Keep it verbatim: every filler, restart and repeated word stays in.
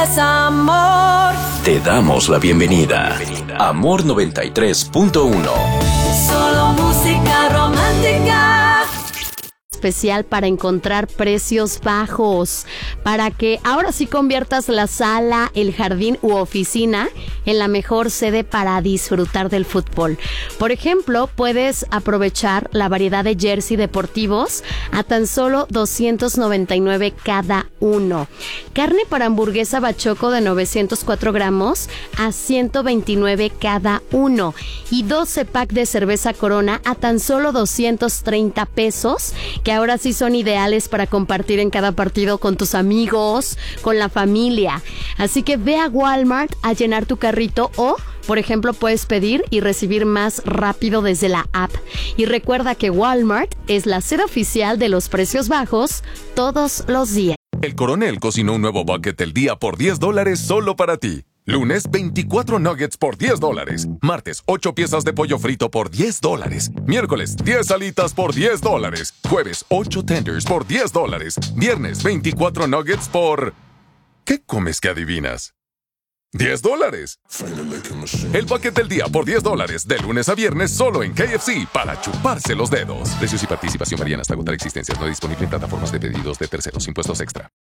Es amor. Te damos la bienvenida. Amor noventa y tres punto uno. Solo música romántica. Especial para encontrar precios bajos, para que ahora sí conviertas la sala, el jardín u oficina en la mejor sede para disfrutar del fútbol. Por ejemplo, puedes aprovechar la variedad de jersey deportivos a tan solo doscientos noventa y nueve cada uno. Carne para hamburguesa bachoco de novecientos cuatro gramos a ciento veintinueve cada uno. Y doce pack de cerveza Corona a tan solo doscientos treinta pesos, que ahora sí son ideales para compartir en cada partido con tus amigos, con la familia. Así que ve a Walmart a llenar tu carrito o, por ejemplo, puedes pedir y recibir más rápido desde la app. Y recuerda que Walmart es la sede oficial de los precios bajos todos los días. El Coronel cocinó un nuevo bucket del día por diez dólares solo para ti. Lunes, veinticuatro nuggets por diez dólares. Martes, ocho piezas de pollo frito por diez dólares. Miércoles, diez alitas por diez dólares. Jueves, ocho tenders por diez dólares. Viernes, veinticuatro nuggets por... ¿Qué comes que adivinas? ¡diez dólares! El paquete del día por diez dólares, de lunes a viernes, solo en K F C, para chuparse los dedos. Precios y participación varían hasta agotar existencias. No disponible en plataformas de pedidos de terceros. Impuestos extra.